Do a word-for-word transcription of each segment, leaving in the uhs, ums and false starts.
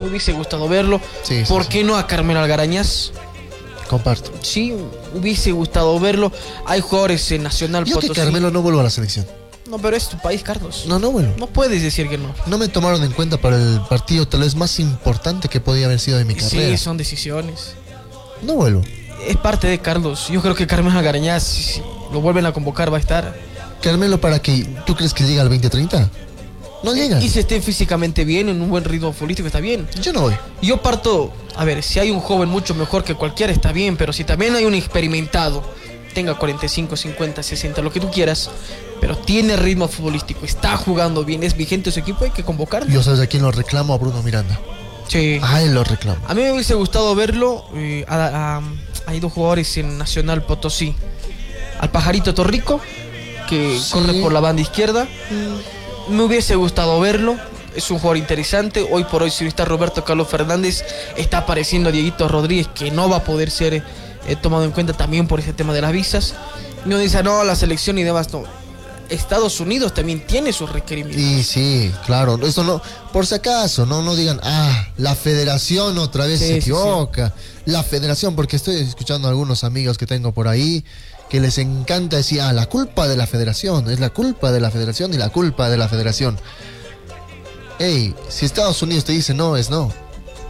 me hubiese gustado verlo. Sí, sí, ¿Por sí. qué no a Carmelo Algarañaz? Comparto. Sí, hubiese gustado verlo. Hay jugadores en Nacional Yo que Potosí. Carmelo no vuelvo a la selección. No, pero es tu país, Carlos. No, no vuelvo. No puedes decir que no. No me tomaron en cuenta para el partido tal vez más importante que podía haber sido de mi carrera. Sí, son decisiones. No vuelvo. Es parte de Carlos. Yo creo que Carmelo Algarañaz, si, si lo vuelven a convocar, va a estar. Carmelo, ¿para qué? ¿Tú crees que llega al veinte treinta? No llega. Y si esté físicamente bien, en un buen ritmo futbolístico, está bien. Yo no voy. Yo parto, a ver, si hay un joven mucho mejor que cualquiera, está bien, pero si también hay un experimentado, tenga cuarenta y cinco, cincuenta, sesenta, lo que tú quieras, pero tiene ritmo futbolístico, está jugando bien, es vigente su equipo, hay que convocarlo. Yo sabes a quién lo reclamo, a Bruno Miranda. Sí. A él lo reclamo. A mí me hubiese gustado verlo. eh, a- a- hay dos jugadores en Nacional Potosí. Al Pajarito Torrico, que Sí. corre por la banda izquierda. Me hubiese gustado verlo. Es un jugador interesante. Hoy por hoy, si no está Roberto Carlos Fernández, está apareciendo Dieguito Rodríguez, que no va a poder ser eh, tomado en cuenta también por ese tema de las visas. Y uno dice, no, la selección y demás, no. Estados Unidos también tiene sus requerimientos. Y sí, claro, eso no, por si acaso, no, no digan, ah, la federación otra vez Sí, se sí, equivoca. La federación, porque estoy escuchando a algunos amigos que tengo por ahí que les encanta decir, ah, la culpa de la federación, es la culpa de la federación y la culpa de la federación. Ey, si Estados Unidos te dice no, es no.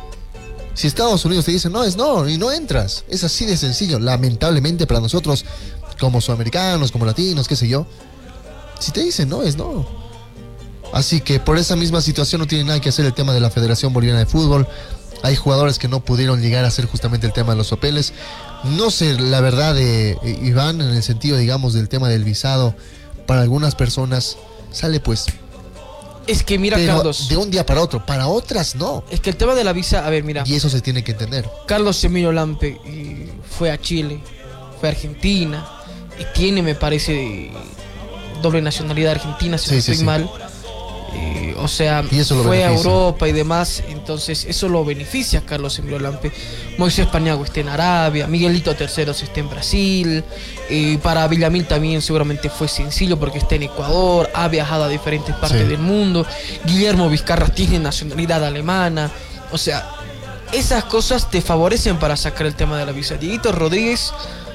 Si Estados Unidos te dice no, es no, y no entras. Es así de sencillo. Lamentablemente para nosotros, como sudamericanos, como latinos, qué sé yo, si te dicen no, es no. Así que por esa misma situación no tiene nada que hacer el tema de la Federación Boliviana de Fútbol. Hay jugadores que no pudieron llegar a hacer justamente el tema de los papeles. No sé, la verdad, de eh, Iván, en el sentido, digamos, del tema del visado, para algunas personas sale pues, Es que mira, pero Carlos, de un día para otro. Para otras no. es que el tema de la visa, a ver, mira, Y eso se tiene que entender. Carlos Emilio Lampe eh, fue a Chile, fue a Argentina, y tiene, me parece, doble nacionalidad argentina, si Sí, no sí, estoy sí. mal. Eh, o sea, Y eso lo fue a beneficia. Europa y demás, entonces eso lo beneficia a Carlos Emilio Lampe. Moisés Paniagua está en Arabia, Miguelito Terceros está en Brasil, eh, para Villamil también seguramente fue sencillo porque está en Ecuador, ha viajado a diferentes partes Sí. del mundo. Guillermo Vizcarra tiene nacionalidad alemana, o sea, esas cosas te favorecen para sacar el tema de la visa. Dieguito Rodríguez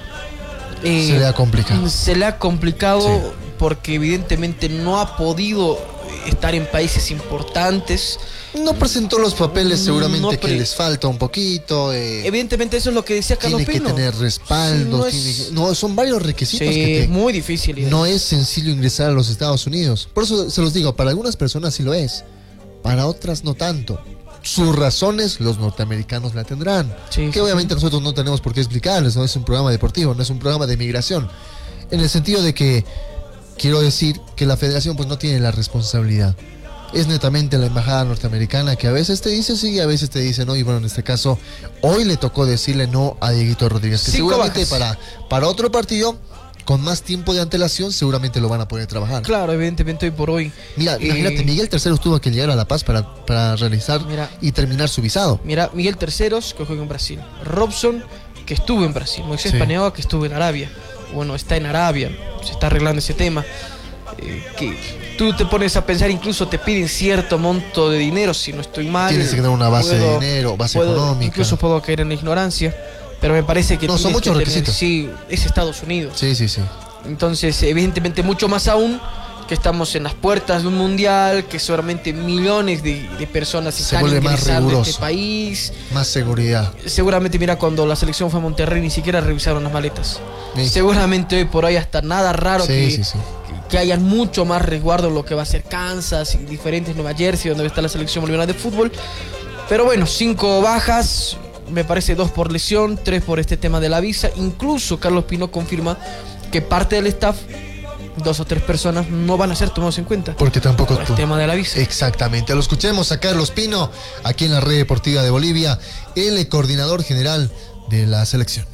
eh, Se le ha complicado. se le ha complicado Sí. porque evidentemente no ha podido estar en países importantes. No presentó los papeles, seguramente No que pre- les falta un poquito. eh, Evidentemente eso es lo que decía Carlos tiene que Pino. tener respaldos. Sí, no tiene es- que- no, son varios requisitos Sí, que es te- muy difícil. y- No es sencillo ingresar a los Estados Unidos. Por eso se los digo, para algunas personas sí lo es. Para otras no tanto. Sus razones los norteamericanos la tendrán. Sí, que sí, obviamente nosotros no tenemos por qué explicarles. No es un programa deportivo, no es un programa de migración. En el sentido de que quiero decir que la federación pues no tiene la responsabilidad. Es netamente la embajada norteamericana que a veces te dice sí y a veces te dice no. Y bueno, en este caso, hoy le tocó decirle no a Dieguito Rodríguez. Que Cinco seguramente bajas. para, para otro partido, con más tiempo de antelación, seguramente lo van a poder trabajar. Claro, evidentemente hoy por hoy. Mira, Eh, imagínate, Miguel Terceros tuvo que llegar a La Paz para, para realizar Mira. y terminar su visado. Mira, Miguel Terceros, que juega en Brasil. Robson, que estuvo en Brasil. Moisés Sí. Paniagua, que estuvo en Arabia. Bueno, está en Arabia. Se está arreglando ese tema. Eh, que tú te pones a pensar, incluso te piden cierto monto de dinero, si no estoy mal. Tienes que tener una base Puedo- de dinero, base puedo- económica. Incluso puedo caer en la ignorancia. Pero me parece que No, son tienes que muchos tener- requisitos. sí, es Estados Unidos. Sí, sí, sí. Entonces, evidentemente, mucho más aún que estamos en las puertas de un mundial, que seguramente millones de, de personas Se están vuelve más ingresando a este riguroso. país. Más seguridad. Seguramente, mira, cuando la selección fue a Monterrey ni siquiera revisaron las maletas. Sí. Seguramente hoy por hoy hasta nada raro Sí, que, sí, sí. que hayan mucho más resguardo en lo que va a ser Kansas y diferentes Nueva Jersey, donde está la selección boliviana de fútbol. Pero bueno, cinco bajas, me parece dos por lesión, tres por este tema de la visa. Incluso Carlos Pino confirma que parte del staff, dos o tres personas, no van a ser tomados en cuenta Porque tampoco por el tú. tema de la visa. Exactamente. Lo escuchemos a Carlos Pino, aquí en la Red Deportiva de Bolivia, el coordinador general de la selección.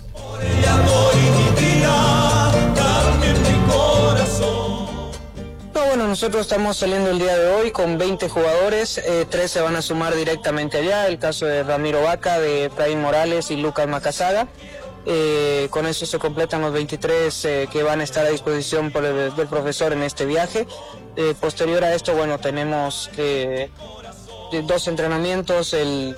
No, bueno, nosotros estamos saliendo el día de hoy con veinte jugadores, eh, tres se van a sumar directamente allá, el caso de Ramiro Vaca, de Efraín Morales y Lucas Macasaga. Eh, con eso se completan los veintitrés eh, que van a estar a disposición por el, del profesor en este viaje. Eh, posterior a esto, bueno, tenemos eh, dos entrenamientos el